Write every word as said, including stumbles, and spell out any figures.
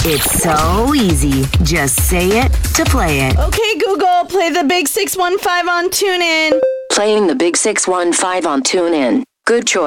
It's so easy. Just say it to play it. Okay, Google, play the Big six one five on TuneIn. Playing the Big six one five on TuneIn. Good choice.